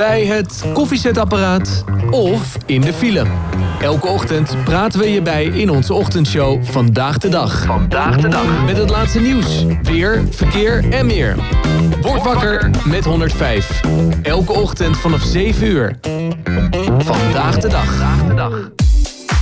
bij het koffiezetapparaat of in de file. Elke ochtend praten we je bij in onze ochtendshow Vandaag de Dag. Vandaag de Dag. Met het laatste nieuws, weer, verkeer en meer. Word wakker met 105. Elke ochtend vanaf 7 uur. Vandaag de Dag.